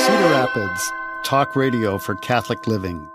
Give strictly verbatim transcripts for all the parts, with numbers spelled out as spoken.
Cedar Rapids, talk radio for Catholic living.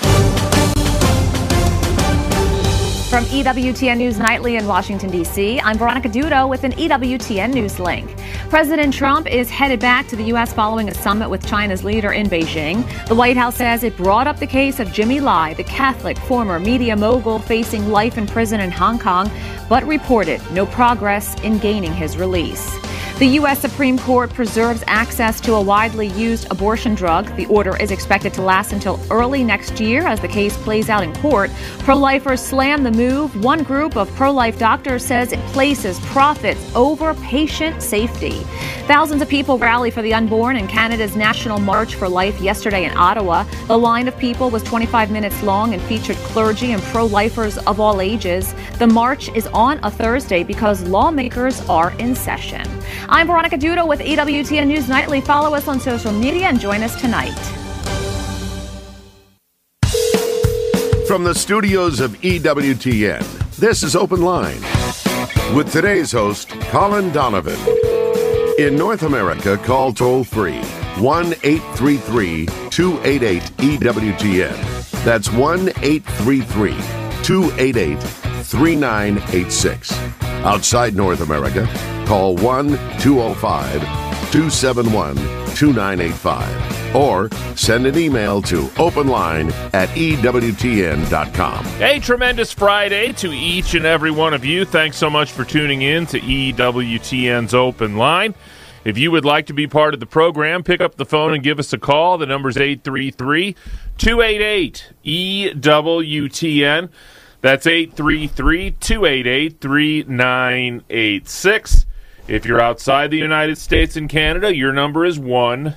From E W T N News Nightly in Washington, D C, I'm Veronica Dudo with an E W T N News link. President Trump is headed back to the U S following a summit with China's leader in Beijing. The White House says it brought up the case of Jimmy Lai, the Catholic former media mogul facing life in prison in Hong Kong, but reported no progress in gaining his release. The U S Supreme Court preserves access to a widely used abortion drug. The order is expected to last until early next year as the case plays out in court. Pro-lifers slam the move. One group of pro-life doctors says it places profits over patient safety. Thousands of people rally for the unborn in Canada's National March for Life yesterday in Ottawa. The line of people was twenty-five minutes long and featured clergy and pro-lifers of all ages. The march is on a Thursday because lawmakers are in session. I'm Veronica Dudo with E W T N News Nightly. Follow us on social media and join us tonight. From the studios of E W T N, this is Open Line with today's host, Colin Donovan. In North America, call toll-free one eight three three, two eight eight, E W T N. That's one eight three three, two eight eight, three nine eight six. Outside North America, call one two oh five, two seven one, two nine eight five or send an email to openline at E W T N dot com. A tremendous Friday to each and every one of you. Thanks so much for tuning in to E W T N's Open Line. If you would like to be part of the program, pick up the phone and give us a call. The number is eight three three, two eight eight, E W T N. That's eight three three, two eight eight, three nine eight six. If you're outside the United States and Canada, your number is one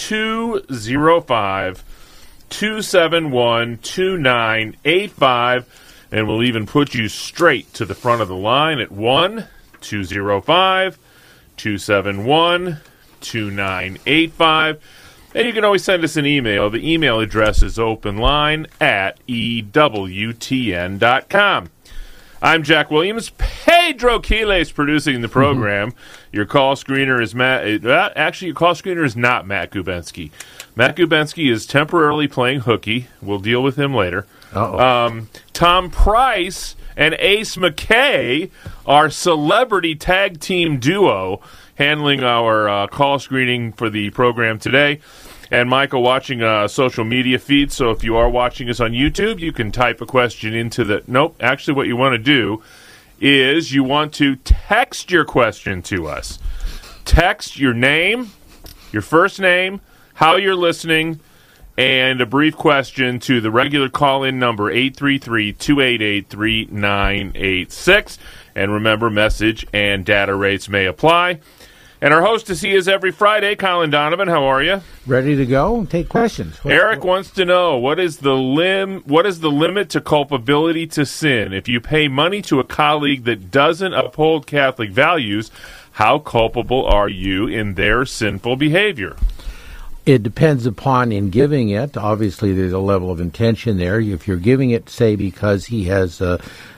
two zero five, two seven one, two nine eight five, and we'll even put you straight to the front of the line at one two zero five, two seven one, two nine eight five. And you can always send us an email. The email address is openline at E W T N dot com. I'm Jack Williams. Pedro Quiles producing the program. Mm-hmm. Your call screener is Matt. Uh, actually, your call screener is not Matt Gubensky. Matt Gubensky is temporarily playing hooky. We'll deal with him later. Um, Tom Price and Ace McKay, our celebrity tag team duo, handling our uh, call screening for the program today. And Michael watching a social media feed, so if you are watching us on YouTube, you can type a question into the... Nope, actually what you want to do is you want to text your question to us. Text your name, your first name, how you're listening, and a brief question to the regular call-in number, eight three three, two eight eight, three nine eight six. And remember, message and data rates may apply. And our hostess, he is every Friday, Colin Donovan. How are you? Ready to go? Take questions. What, Eric what? wants to know, what is the lim? What is the limit to culpability to sin? If you pay money to a colleague that doesn't uphold Catholic values, how culpable are you in their sinful behavior? It depends upon in giving it. Obviously, there's a level of intention there. If you're giving it, say, because he has a,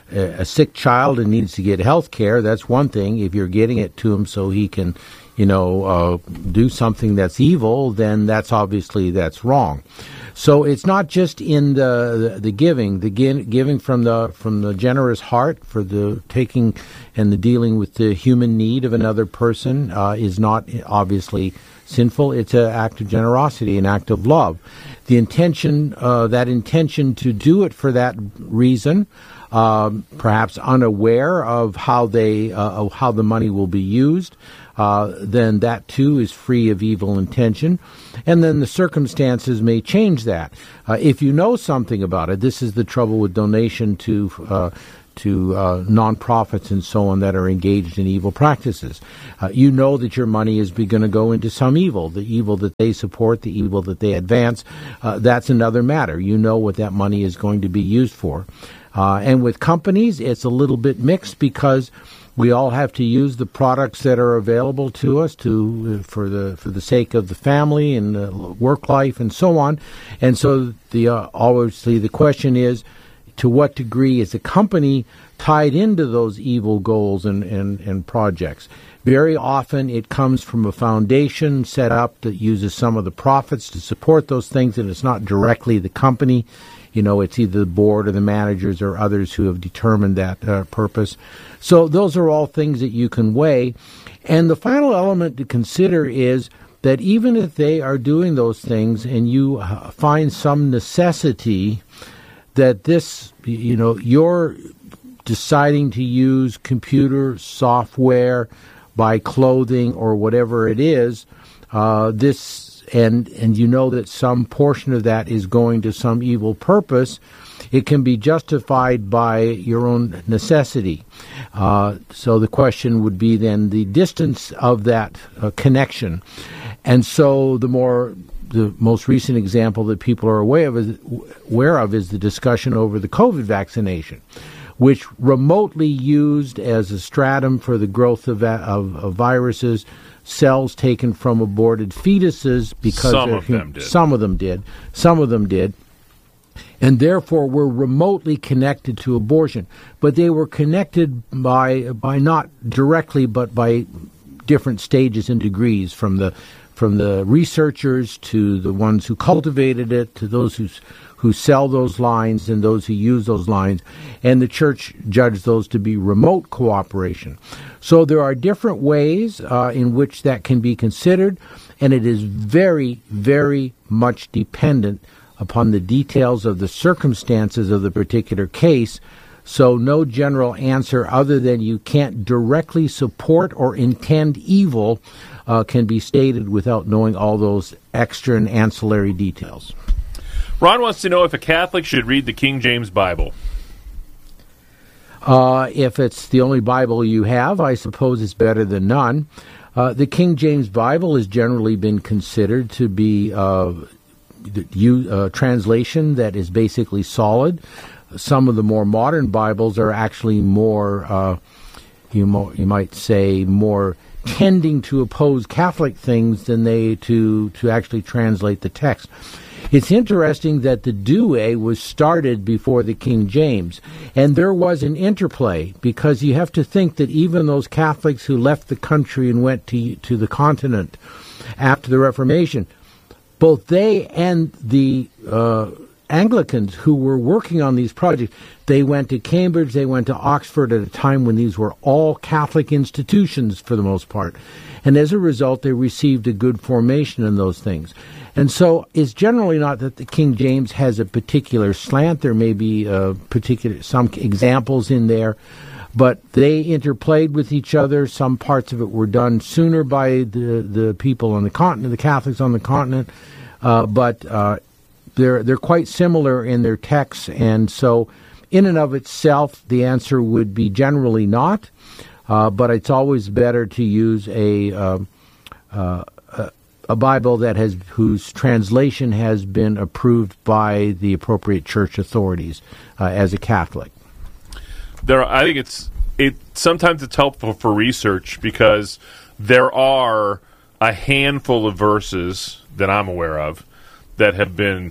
a sick child and needs to get health care, that's one thing. If you're getting it to him so he can, you know, uh, do something that's evil, then that's obviously that's wrong. So it's not just in the the, the giving, the gi- giving from the from the generous heart for the taking and the dealing with the human need of another person uh, is not obviously sinful. It's an act of generosity, an act of love. The intention, uh, that intention to do it for that reason, um, perhaps unaware of how they, uh, of how the money will be used, uh, then that too is free of evil intention. And then the circumstances may change that. Uh, if you know something about it, this is the trouble with donation to, uh, to uh, nonprofits and so on that are engaged in evil practices. Uh, you know that your money is going to go into some evil, the evil that they support, the evil that they advance. Uh, that's another matter. You know what that money is going to be used for. Uh, and with companies, it's a little bit mixed because we all have to use the products that are available to us to uh, for the for the sake of the family and the work life and so on. And so the uh, obviously the question is, to what degree is the company tied into those evil goals and, and, and projects. Very often it comes from a foundation set up that uses some of the profits to support those things, and it's not directly the company. You know, it's either the board or the managers or others who have determined that uh, purpose. So those are all things that you can weigh. And the final element to consider is that even if they are doing those things and you uh, find some necessity that this, you know, you're deciding to use computer software, buy clothing or whatever it is, uh, this and and you know that some portion of that is going to some evil purpose, it can be justified by your own necessity. Uh, so the question would be then the distance of that uh, connection. And so the more the most recent example that people are aware of is, aware of is the discussion over the COVID vaccination, which remotely used as a stratum for the growth of, of, of viruses, cells taken from aborted fetuses because some of them did. Some of them did. Some of them did. And therefore were remotely connected to abortion. But they were connected by by not directly, but by different stages and degrees, from the from the researchers to the ones who cultivated it, to those who who sell those lines and those who use those lines, and the church judged those to be remote cooperation. So there are different ways uh, in which that can be considered, and it is very, very much dependent upon the details of the circumstances of the particular case. So no general answer other than you can't directly support or intend evil uh, can be stated without knowing all those extra and ancillary details. Ron wants to know if a Catholic should read the King James Bible. Uh, if it's the only Bible you have, I suppose it's better than none. Uh, the King James Bible has generally been considered to be uh, the uh, translation that is basically solid. Some of the more modern Bibles are actually more, uh, you, mo- you might say, more tending to oppose Catholic things than they to, to actually translate the text. It's interesting that the Douay was started before the King James, and there was an interplay, because you have to think that even those Catholics who left the country and went to to the continent after the Reformation, both they and the uh, Anglicans who were working on these projects, they went to Cambridge, they went to Oxford at a time when these were all Catholic institutions for the most part. And as a result, they received a good formation in those things. And so it's generally not that the King James has a particular slant. There may be uh, particular some examples in there, but they interplayed with each other. Some parts of it were done sooner by the, the people on the continent, the Catholics on the continent, uh, but uh, they're they're quite similar in their texts. And so in and of itself, the answer would be generally not, uh, but it's always better to use a uh, uh, a Bible that has whose translation has been approved by the appropriate church authorities uh, as a Catholic. There, I think it's it. Sometimes it's helpful for research because there are a handful of verses that I'm aware of that have been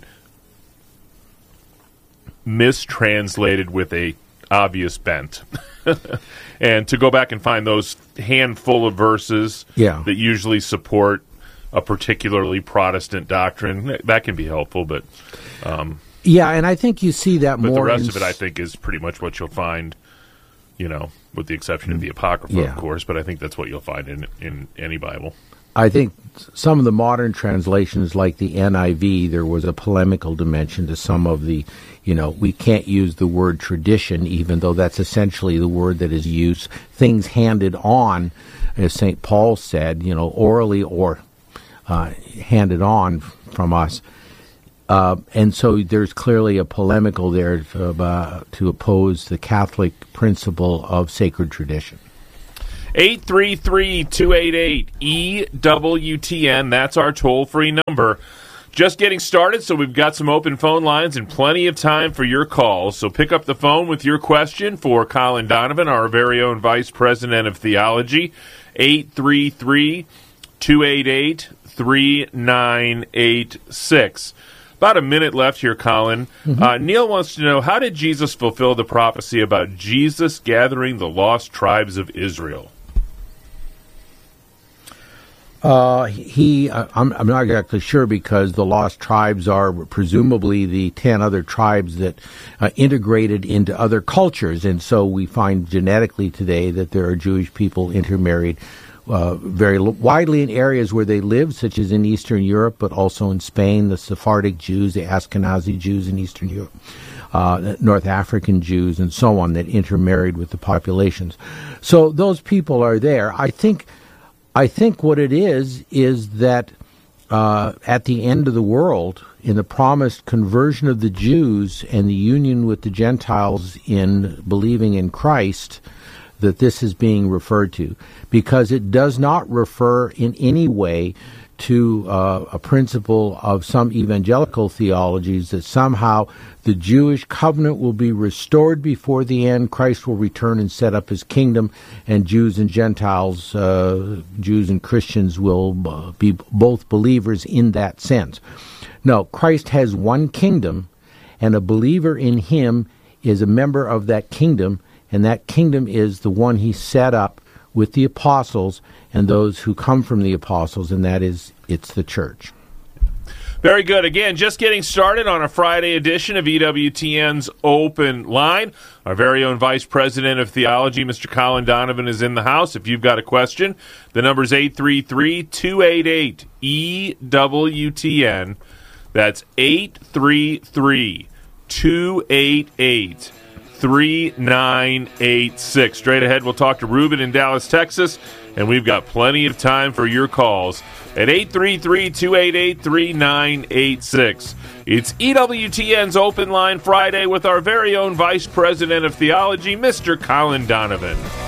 mistranslated with a obvious bent. And to go back and find those handful of verses yeah. that usually support a particularly Protestant doctrine, that can be helpful, but um, yeah, and I think you see that but more. But the rest in of it, I think, is pretty much what you'll find, you know, with the exception of the Apocrypha, yeah. of course, but I think that's what you'll find in in any Bible. I think some of the modern translations, like the N I V, there was a polemical dimension to some of the, you know, we can't use the word tradition, even though that's essentially the word that is used, things handed on, as Saint Paul said, you know, orally or Uh, handed on from us. Uh, and so there's clearly a polemical there to, uh, to oppose the Catholic principle of sacred tradition. eight three three, two eight eight, E W T N, that's our toll-free number. Just getting started, so we've got some open phone lines and plenty of time for your calls. So pick up the phone with your question for Colin Donovan, our very own Vice President of Theology, eight three three, two eight eight, three nine eight six. About a minute left here, Colin. Mm-hmm. Uh, Neil wants to know, how did Jesus fulfill the prophecy about Jesus gathering the lost tribes of Israel? Uh, he, uh, I'm, I'm not exactly sure, because the lost tribes are presumably the ten other tribes that uh, integrated into other cultures. And so we find genetically today that there are Jewish people intermarried uh, very lo- widely in areas where they live, such as in Eastern Europe, but also in Spain, the Sephardic Jews, the Ashkenazi Jews in Eastern Europe, uh, North African Jews, and so on, that intermarried with the populations. So those people are there. I think... I think what it is, is that uh, at the end of the world, in the promised conversion of the Jews and the union with the Gentiles in believing in Christ, that this is being referred to, because it does not refer in any way to uh, a principle of some evangelical theologies that somehow the Jewish covenant will be restored before the end, Christ will return and set up his kingdom, and Jews and Gentiles, uh, Jews and Christians will uh, be both believers in that sense. No, Christ has one kingdom, and a believer in him is a member of that kingdom, and that kingdom is the one he set up with the apostles and those who come from the apostles, and that is, it's the church. Very good. Again, just getting started on a Friday edition of E W T N's Open Line. Our very own Vice President of Theology, Mister Colin Donovan, is in the house. If you've got a question, the number is eight three three, two eight eight, E W T N. That's eight three three, two eight eight, three nine eight six. Straight ahead, we'll talk to Ruben in Dallas, Texas, and we've got plenty of time for your calls at eight three three, two eight eight, three nine eight six. It's E W T N's Open Line Friday with our very own Vice President of Theology, Mister Colin Donovan.